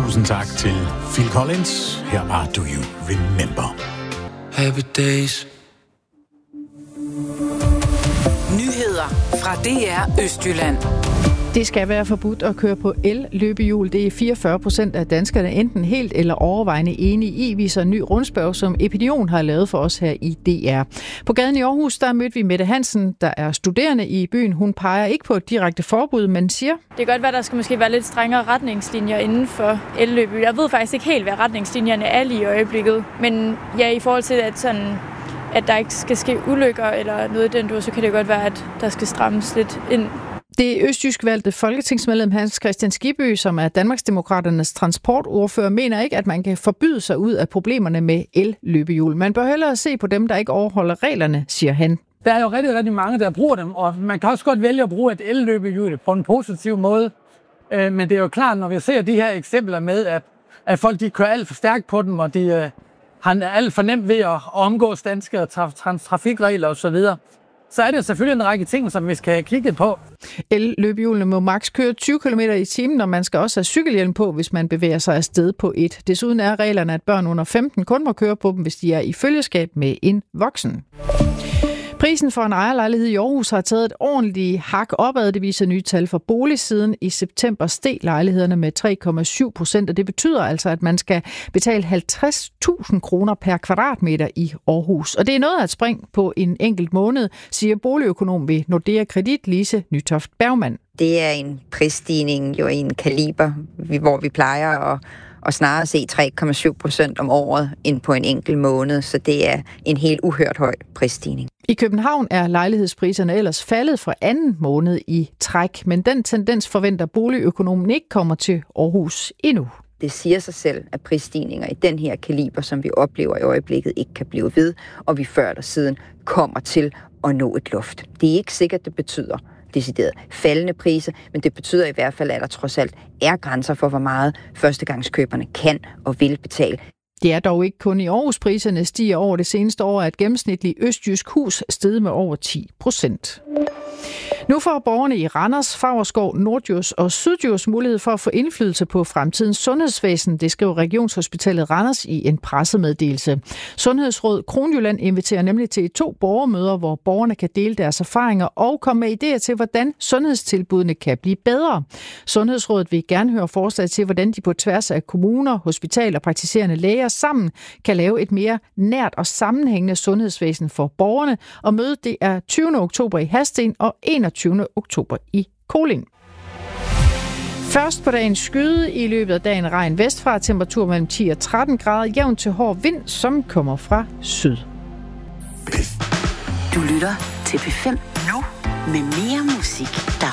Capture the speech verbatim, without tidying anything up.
tusind tak til Phil Collins. Her var Do You Remember. Happy days. Nyheder fra D R Østjylland. Det skal være forbudt at køre på el-løbehjul. Det er fireogfyrre procent af danskerne enten helt eller overvejende enige i, viser en ny rundspørg, som Epinion har lavet for os her i D R. På gaden i Aarhus, der mødte vi Mette Hansen, der er studerende i byen. Hun peger ikke på et direkte forbud, men siger... Det kan godt være, der skal måske være lidt strengere retningslinjer inden for el-løbehjul. Jeg ved faktisk ikke helt, hvad retningslinjerne er lige i øjeblikket. Men ja, i forhold til, at sådan... at der ikke skal ske ulykker eller noget i den dur, så kan det godt være, at der skal strammes lidt ind. Det østjysk valgte folketingsmedlem Hans Kristian Skibby, som er Danmarksdemokraternes transportordfører, mener ikke, at man kan forbyde sig ud af problemerne med el-løbehjul. Man bør hellere se på dem, der ikke overholder reglerne, siger han. Der er jo rigtig, rigtig mange, der bruger dem, og man kan også godt vælge at bruge et el-løbehjul på en positiv måde. Men det er jo klart, når vi ser de her eksempler med, at, at folk de kører alt for stærkt på dem, og de har alt for nemt ved at omgås danske trafikregler osv., så er det selvfølgelig en række ting, som vi skal have kigget på. El-løbehjulene må maks køre tyve kilometer i timen, og man skal også have cykelhjelm på, hvis man bevæger sig afsted på et. Desuden er reglerne, at børn under femten kun må køre på dem, hvis de er i følgeskab med en voksen. Prisen for en ejerlejlighed i Aarhus har taget et ordentligt hak opad, det viser nye tal for boligsiden. I september steg lejlighederne med tre komma syv procent, og det betyder altså, at man skal betale halvtreds tusind kroner per kvadratmeter i Aarhus. Og det er noget af et spring på en enkelt måned, siger boligøkonom ved Nordea Kredit, Lise Nytoft Bergmann. Det er en prisstigning jo i en kaliber, hvor vi plejer at og snarere se tre komma syv procent om året end på en enkelt måned, så det er en helt uhørt høj prisstigning. I København er lejlighedspriserne ellers faldet for anden måned i træk, men den tendens forventer boligøkonomen ikke kommer til Aarhus endnu. Det siger sig selv, at prisstigninger i den her kaliber, som vi oplever i øjeblikket, ikke kan blive ved, og vi før eller siden kommer til at nå et loft. Det er ikke sikkert, det betyder decideret faldende priser, men det betyder i hvert fald, at der trods alt er grænser for, hvor meget førstegangskøberne kan og vil betale. Det er dog ikke kun i Aarhus, priserne stiger over det seneste år, at gennemsnitlig østjysk hus steget med over ti procent. Nu får borgerne i Randers, Favrskov, Norddjurs og Syddjurs mulighed for at få indflydelse på fremtidens sundhedsvæsen. Det skriver Regionshospitalet Randers i en pressemeddelelse. Sundhedsråd Kronjylland inviterer nemlig til to borgermøder, hvor borgerne kan dele deres erfaringer og komme med idéer til, hvordan sundhedstilbudene kan blive bedre. Sundhedsrådet vil gerne høre forslag til, hvordan de på tværs af kommuner, hospitaler og praktiserende læger sammen kan lave et mere nært og sammenhængende sundhedsvæsen for borgerne. Og mødet det er tyvende oktober i Hadsten og enogtyvende oktober i Kolding. Først på dagen skyde, i løbet af dagen regn vestfra, temperatur mellem ti og tretten grader, jævn til hård vind, som kommer fra syd. Du lytter til P fem nu med mere musik. Der